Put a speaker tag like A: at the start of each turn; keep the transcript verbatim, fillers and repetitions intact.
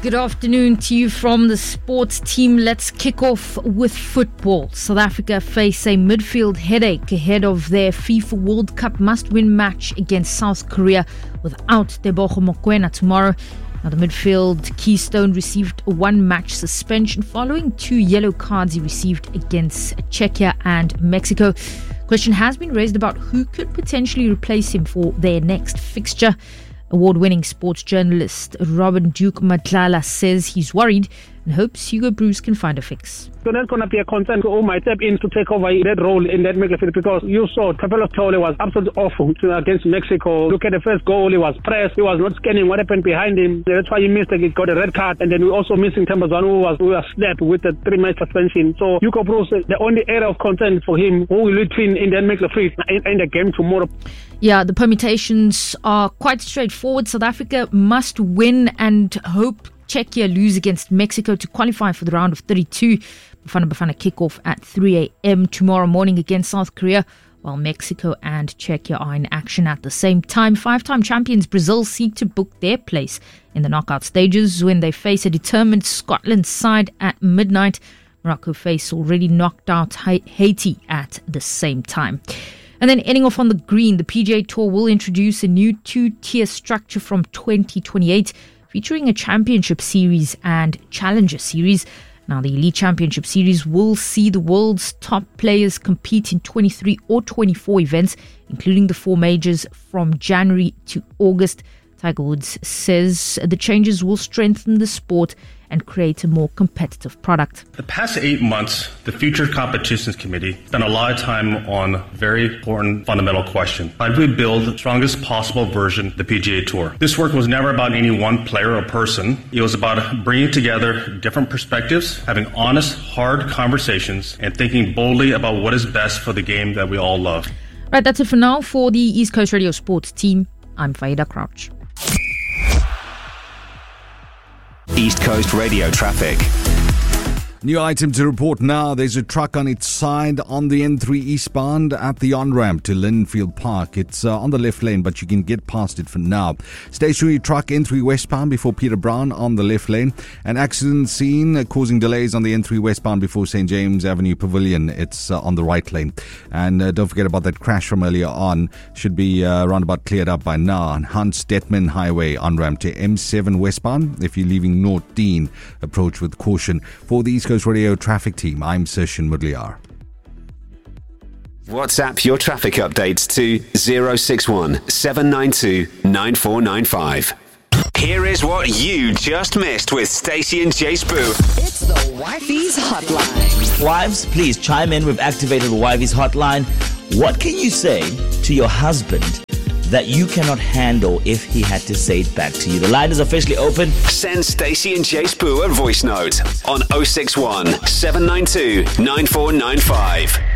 A: Good afternoon to you from the sports team. Let's kick off with football. South Africa face a midfield headache ahead of their FIFA World Cup must-win match against South Korea without Tebogo Mokoena tomorrow. Now, the midfield keystone received a one-match suspension following two yellow cards he received against Czechia and Mexico. Question has been raised about who could potentially replace him for their next fixture. Award-winning sports journalist Robin Duke Matlala says he's worried and hopes Hugo Broos can find a fix.
B: So that's going to be a concern who might step in to take over that role in that midfield, because you saw Tapelo Tole was absolutely awful against Mexico. Look at the first goal, he was pressed, he was not scanning what happened behind him. That's why he missed it, he got a red card. And then we also missing Tambazan, who was, who was snapped with a three-match suspension. So Hugo Broos, the only area of concern for him, who will he train in that midfield in, in the game tomorrow?
A: Yeah, the permutations are quite straightforward. South Africa must win and hope Czechia lose against Mexico to qualify for the round of thirty-two. Bafana Bafana kick-off at three a.m. tomorrow morning against South Korea, while Mexico and Czechia are in action at the same time. Five-time champions Brazil seek to book their place in the knockout stages when they face a determined Scotland side at midnight. Morocco face already knocked out Haiti at the same time. And then ending off on the green, the P G A Tour will introduce a new two-tier structure from twenty twenty-eight, featuring a Championship Series and Challenger Series. Now, the Elite Championship Series will see the world's top players compete in twenty-three or twenty-four events, including the four majors from January to August. Tiger Woods says the changes will strengthen the sport and create a more competitive product.
C: The past eight months, the Future Competitions Committee spent a lot of time on very important fundamental question. How do we build the strongest possible version of the P G A Tour? This work was never about any one player or person. It was about bringing together different perspectives, having honest, hard conversations, and thinking boldly about what is best for the game that we all love.
A: Right, that's it for now. For the East Coast Radio Sports team, I'm Faida Crouch.
D: East Coast Radio traffic.
E: New item to report now. There's a truck on its side on the N three eastbound at the on-ramp to Linfield Park. It's uh, on the left lane, but you can get past it for now. Stationary truck N three westbound before Peter Brown on the left lane. An accident scene uh, causing delays on the N three westbound before Saint James Avenue Pavilion. It's uh, on the right lane. And uh, don't forget about that crash from earlier on. Should be uh, roundabout cleared up by now. On Hans Detman Highway on-ramp to M seven westbound. If you're leaving North Dean, approach with caution. For the East Coast Radio traffic team, I'm Session Mudliar.
D: WhatsApp your traffic updates to zero six one seven nine two nine four nine five. Here is what you just missed with Stacey and Jay Spoo.
F: It's the Wifey's Hotline.
G: Wives, please chime in. We've activated the Wifey's Hotline. What can you say to your husband that you cannot handle if he had to say it back to you? The line is officially open.
D: Send Stacey and Jay Spoo a voice note on zero six one seven nine two nine four nine five.